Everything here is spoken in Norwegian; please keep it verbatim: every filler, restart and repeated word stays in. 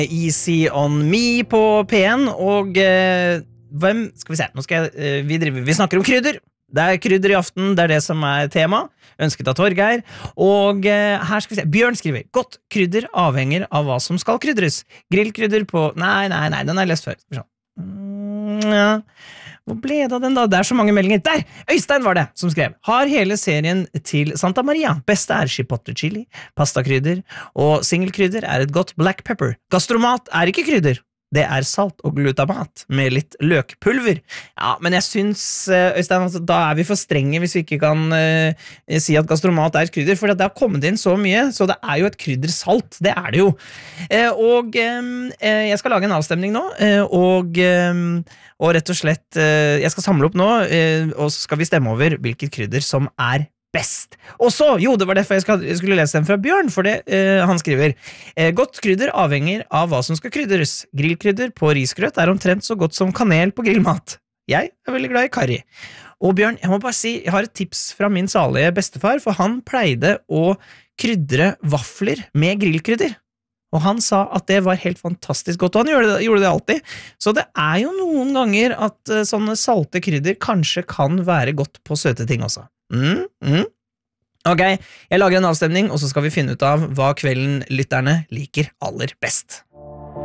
Easy on me på P en, og eh, hvem, skal vi se, nå skal jeg, eh, vi, driver, vi snakker om krydder. Det er krydder i aften, det er det som er tema, ønsket av Torgeir, og eh, her skal vi se, Bjørn skriver, godt krydder avhenger av hva som skal krydres. Grillkrydder på, nei, nei, nei, den har jeg lest før. Skal vi se. Mm, ja. Hvor ble det av den da? Det er så mange meldinger. Der! Øystein var det som skrev. Har hele serien til Santa Maria. Beste er chipotle chili, pastakrydder, og singelkrydder er et godt black pepper. Gastromat er ikke krydder. Det er salt og glutamat med litt løkpulver. Ja, men jeg syns, Øystein, altså, da er vi for strenge hvis vi ikke kan uh, si at gastromat er et krydder, for det har kommet inn så mye, så det er jo et kryddersalt, det er det jo. Uh, og um, uh, jeg skal lage en avstemning nå, uh, og, um, og rett og slett, uh, jeg skal samle opp nå, uh, og så skal vi stemme over hvilket krydder som er best. Og så, jo, det var derfor jeg, skal, jeg skulle lese den fra Bjørn, for det, eh, han skriver, eh, godt krydder avhenger av hva som skal krydderes. Grillkrydder på risgrøt er omtrent så godt som kanel på grillmat. Jeg er veldig glad i karri. Og Bjørn, jeg må bare si, jeg har et tips fra min salige bestefar, for han pleide å krydre vafler med grillkrydder. Og han sa at det var helt fantastisk godt, og han gjorde det, gjorde det alltid. Så det er jo noen ganger at uh, sånne salte krydder kanskje kan være godt på søte ting også. Mm, mm. Ok, jeg lager en avstemning, og så skal vi finne ut av hva kvelden lytterne liker aller best.